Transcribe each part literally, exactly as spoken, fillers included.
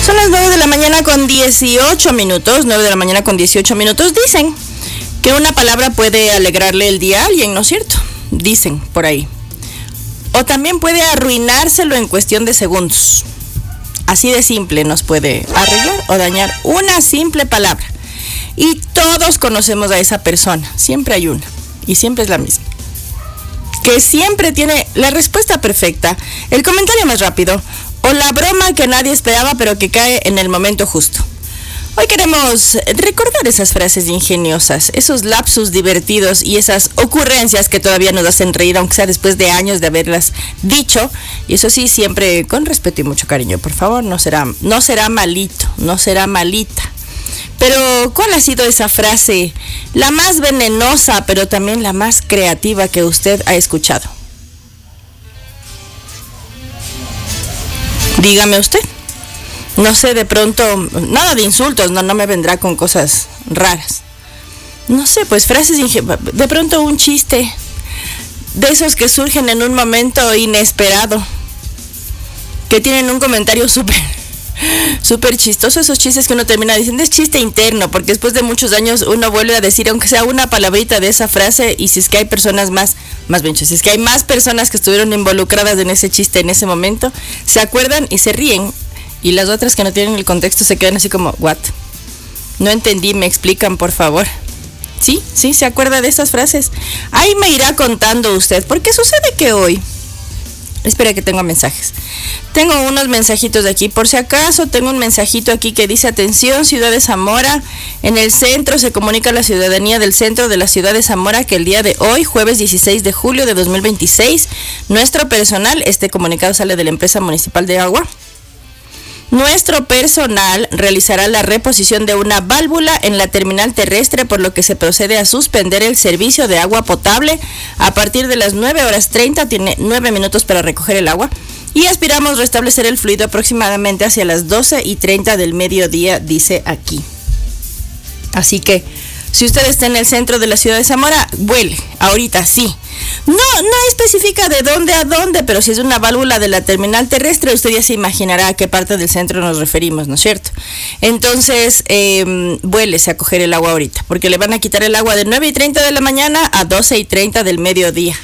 Son las nueve de la mañana con dieciocho minutos, nueve de la mañana con dieciocho minutos. Dicen que una palabra puede alegrarle el día a alguien, ¿no es cierto? Dicen por ahí. O también puede arruinárselo en cuestión de segundos. Así de simple nos puede arreglar o dañar una simple palabra. Y todos conocemos a esa persona, siempre hay una, y siempre es la misma, que siempre tiene la respuesta perfecta, el comentario más rápido, o la broma que nadie esperaba pero que cae en el momento justo. Hoy queremos recordar esas frases ingeniosas, esos lapsus divertidos y esas ocurrencias que todavía nos hacen reír, aunque sea después de años de haberlas dicho. Y eso sí, siempre con respeto y mucho cariño, por favor, no será, no será malito, no será malita. Pero, ¿cuál ha sido esa frase, la más venenosa, pero también la más creativa que usted ha escuchado? Dígame usted. No sé, de pronto, nada de insultos, no, no me vendrá con cosas raras. No sé, pues frases, de pronto un chiste, de esos que surgen en un momento inesperado, que tienen un comentario súper, súper chistoso, esos chistes que uno termina diciendo, es chiste interno, porque después de muchos años uno vuelve a decir, aunque sea una palabrita de esa frase, y si es que hay personas más, más bien, si es que hay más personas que estuvieron involucradas en ese chiste en ese momento, se acuerdan y se ríen. Y las otras que no tienen el contexto se quedan así como, ¿what? No entendí, me explican, por favor. Sí, sí, ¿se acuerda de estas frases? Ahí me irá contando usted, porque sucede que hoy... Espera que tengo mensajes. Tengo unos mensajitos de aquí, por si acaso, tengo un mensajito aquí que dice, atención, ciudad de Zamora, en el centro se comunica a la ciudadanía del centro de la ciudad de Zamora que el día de hoy, jueves dieciséis de julio de dos mil veintiséis, nuestro personal, este comunicado sale de la empresa municipal de agua, nuestro personal realizará la reposición de una válvula en la terminal terrestre, por lo que se procede a suspender el servicio de agua potable a partir de las nueve horas treinta, tiene nueve minutos para recoger el agua, y aspiramos restablecer el fluido aproximadamente hacia las doce y treinta del mediodía, dice aquí. Así que, si usted está en el centro de la ciudad de Zamora, vuele, ahorita sí. No, no especifica de dónde a dónde, pero si es una válvula de la terminal terrestre, usted ya se imaginará a qué parte del centro nos referimos, ¿no es cierto? Entonces, eh, vuélese a coger el agua ahorita, porque le van a quitar el agua de nueve y treinta de la mañana a doce y treinta del mediodía.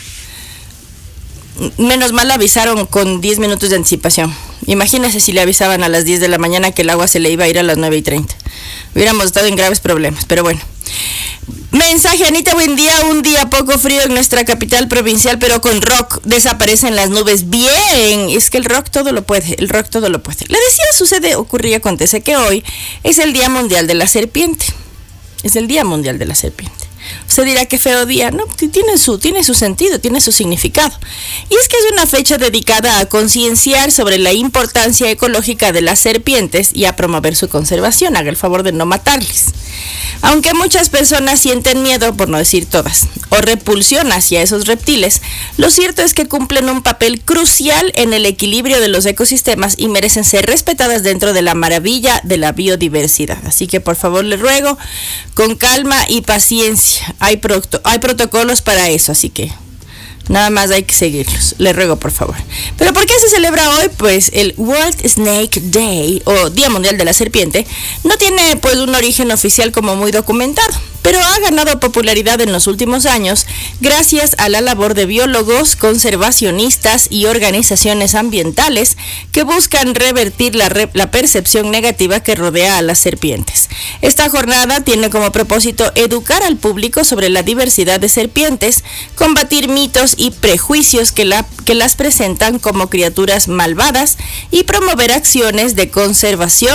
Menos mal avisaron con diez minutos de anticipación. Imagínese si le avisaban a las diez de la mañana que el agua se le iba a ir a las nueve y treinta. Hubiéramos estado en graves problemas, pero bueno. Mensaje, Anita, buen día, un día poco frío en nuestra capital provincial, pero con rock desaparecen las nubes. Bien, es que el rock todo lo puede, el rock todo lo puede. Le decía, sucede, ocurría, acontece que hoy es el Día Mundial de la Serpiente. Es el Día Mundial de la Serpiente. Usted dirá qué feo día, no, tiene su, tiene su sentido, tiene su significado. Y es que es una fecha dedicada a concienciar sobre la importancia ecológica de las serpientes y a promover su conservación. Haga el favor de no matarles. Aunque muchas personas sienten miedo, por no decir todas, o repulsión hacia esos reptiles, lo cierto es que cumplen un papel crucial en el equilibrio de los ecosistemas y merecen ser respetadas dentro de la maravilla de la biodiversidad. Así que por favor les ruego, con calma y paciencia, hay, pro- hay protocolos para eso, así que nada más hay que seguirlos. Le ruego, por favor. ¿Pero por qué se celebra hoy? Pues el World Snake Day, o Día Mundial de la Serpiente, no tiene pues un origen oficial como muy documentado, pero ha ganado popularidad en los últimos años gracias a la labor de biólogos, conservacionistas y organizaciones ambientales que buscan revertir la, re- la percepción negativa que rodea a las serpientes. Esta jornada tiene como propósito educar al público sobre la diversidad de serpientes, combatir mitos y prejuicios que, la, que las presentan como criaturas malvadas y promover acciones de conservación